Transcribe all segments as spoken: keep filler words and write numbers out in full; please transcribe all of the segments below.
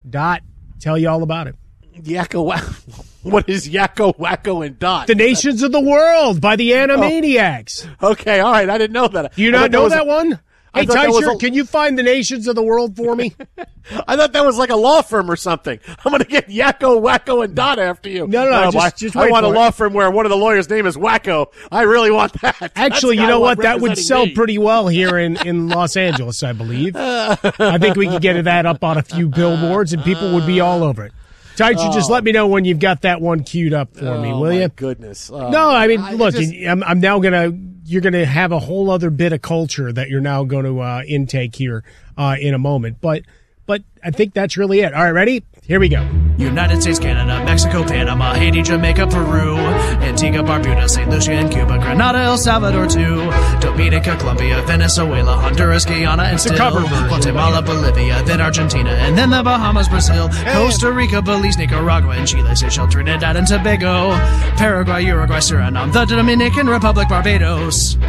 Dot tell you all about it. Yakko Wacko. What is Yakko Wacko and Dot? The Nations of the World by the Animaniacs. Oh. Okay, all right. I didn't know that. Do you not know that, that one? Hey, Tysher, a... can you find the Nations of the World for me? I thought that was like a law firm or something. I'm going to get Yakko, Wacko, and Dot after you. No, no, no. no just, I, just I want a it. law firm where one of the lawyers' name is Wacko. I really want that. Actually, you know what? That would sell me. pretty well here in, in Los Angeles, I believe. I think we could get that up on a few billboards, and people would be all over it. Tysher, oh. just let me know when you've got that one queued up for oh, me, will you? Goodness. Oh, no, I mean, I look, just... I'm, I'm now going to, you're going to have a whole other bit of culture that you're now going to uh, intake here uh, in a moment. But, but I think that's really it. All right, ready? Here we go. United States, Canada, Mexico, Panama, Haiti, Jamaica, Peru, Antigua, Barbuda, Saint Lucia, and Cuba, Grenada, El Salvador, too, Dominica, Colombia, Venezuela, Honduras, Guyana, and still Guatemala, Bolivia, then Argentina, and then the Bahamas, Brazil, Costa Rica, Belize, Nicaragua, and Chile, Seychelles, Trinidad, and Tobago, Paraguay, Uruguay, Suriname, the Dominican Republic, Barbados.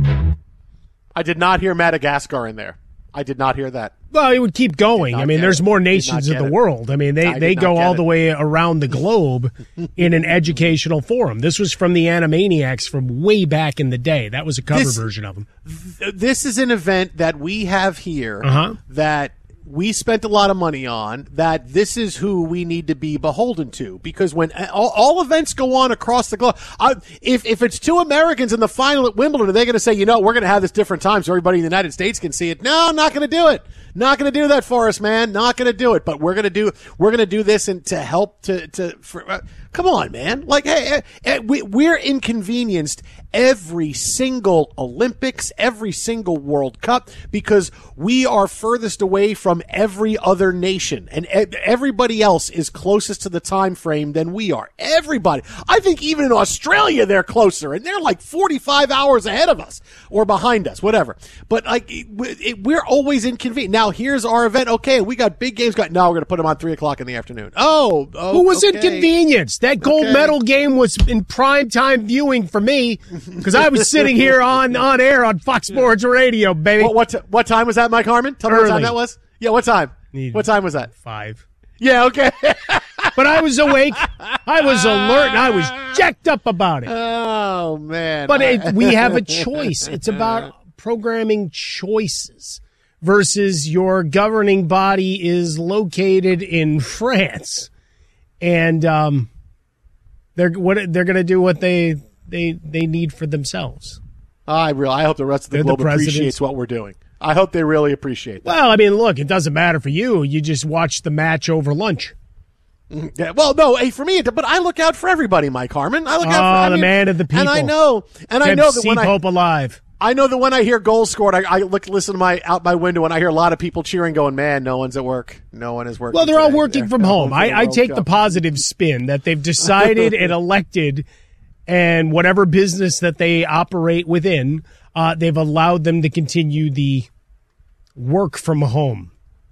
I did not hear Madagascar in there. I did not hear that. Well, it would keep going. I mean, there's more nations of the world. I mean, they, I they go all it. the way around the globe in an educational forum. This was from the Animaniacs from way back in the day. That was a cover this, version of them. Th- this is an event that we have here uh-huh. that we spent a lot of money on, that this is who we need to be beholden to. Because when all, all events go on across the globe, I, if if it's two Americans in the final at Wimbledon, are they going to say, you know, we're going to have this different time so everybody in the United States can see it? No, I'm not going to do it. Not going to do that for us, man. Not going to do it. But we're going to do we're going to do this and to help to to. For, uh, come on, man. Like, hey, hey, we we're inconvenienced every single Olympics, every single World Cup because we are furthest away from every other nation, and everybody else is closest to the time frame than we are. Everybody. I think even in Australia they're closer, and they're like forty-five hours ahead of us or behind us, whatever. But like, it, it, we're always inconvenient. Now here's our event. Okay, we got big games. Got no, we're going to put them on three o'clock in the afternoon. Oh, oh who was okay. inconvenienced? That gold okay. medal game was in prime time viewing for me because I was sitting here on, on air on Fox Sports Radio, baby. What what, t- what time was that, Mike Harmon? Tell me Early. what time that was. Yeah, what time? Need what time was that? Five. Yeah, okay. But I was awake, I was alert, and I was jacked up about it. Oh, man. But it, we have a choice. It's about programming choices versus your governing body is located in France. And um, they're what they're going to do what they, they, they need for themselves. I really, I hope the rest of the they're globe the appreciates what we're doing. I hope they really appreciate that. Well, I mean, look, it doesn't matter for you. You just watch the match over lunch. Yeah, well, no, hey, for me, but I look out for everybody, Mike Harmon. I look oh, out for I the mean, man of the people. And I know, and Kept I know that when Pope I alive. I know that when I hear goals scored, I, I look, listen to my out my window, and I hear a lot of people cheering, going, "Man, no one's at work. No one is working." Well, they're today. all working they're from home. I, I take Cup. the positive spin that they've decided and elected, and whatever business that they operate within, uh, they've allowed them to continue the work from home.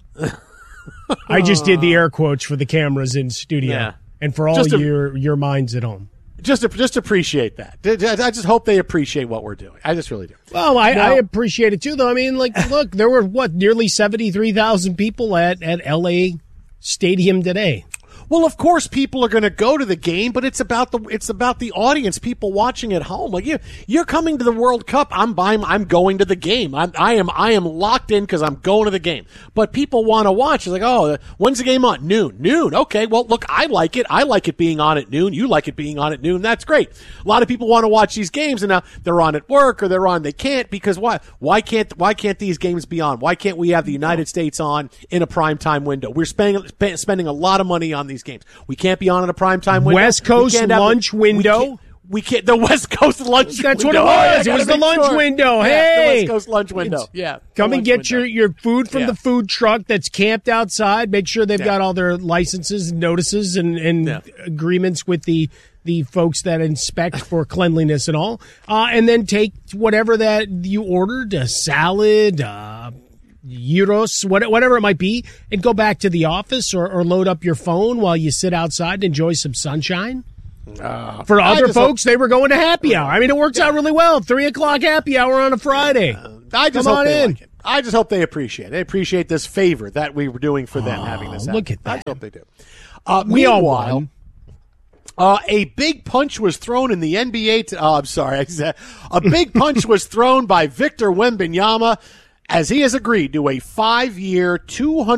I just did the air quotes for the cameras in studio, yeah. and for all a, your your minds at home. Just just appreciate that. I just hope they appreciate what we're doing. I just really do. Well, I, now, I appreciate it too, though. I mean, like, look, there were what nearly seventy-three thousand people at at L A Stadium today. Well, of course, people are going to go to the game, but it's about the it's about the audience, people watching at home. Like you, you're coming to the World Cup. I'm buying. I'm going to the game. I'm, I am. I am locked in because I'm going to the game. But people want to watch. It's like, oh, when's the game on? Noon. Noon. Okay. Well, look, I like it. I like it being on at noon. You like it being on at noon. That's great. A lot of people want to watch these games, and now they're on at work or they're on. They can't because why? Why can't? Why can't these games be on? Why can't we have the United States on in a prime time window? We're spending spending a lot of money on these games. We can't be on in a prime time window. West Coast lunch have, window. We can't, we can't. The West Coast lunch. That's window. what it was. Oh, it was the lunch sure. window. Yeah, hey, the West Coast lunch window. It's, yeah, come and get window. your your food from yeah. the food truck that's camped outside. Make sure they've yeah. got all their licenses and notices and and yeah. agreements with the the folks that inspect for cleanliness and all. Uh, and then take whatever that you ordered, a salad. Uh, Euros, whatever it might be, and go back to the office or, or load up your phone while you sit outside and enjoy some sunshine. Uh, For other folks, hope, they were going to happy hour. I mean, it works yeah. out really well. Three o'clock happy hour on a Friday. Uh, I just Come hope on they in. like it. I just hope they appreciate it. They appreciate this favor that we were doing for them, Oh, having this happen. look at that. I hope they do. Uh, We all meanwhile, won. Uh, a big punch was thrown in the N B A. T- oh, I'm sorry. I said- A big punch was thrown by Victor Wembanyama as he has agreed to a five-year, two hundred